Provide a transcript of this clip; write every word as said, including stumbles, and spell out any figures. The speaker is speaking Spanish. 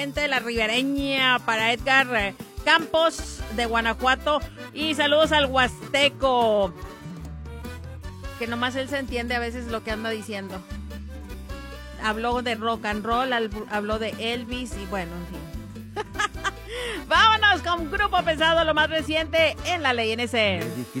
de la ribereña para Edgar Campos de Guanajuato y saludos al Huasteco, que nomás él se entiende a veces lo que anda diciendo. Habló de rock and roll, habló de Elvis y bueno, en fin. Vámonos con Grupo Pesado, lo más reciente en la Ley N C.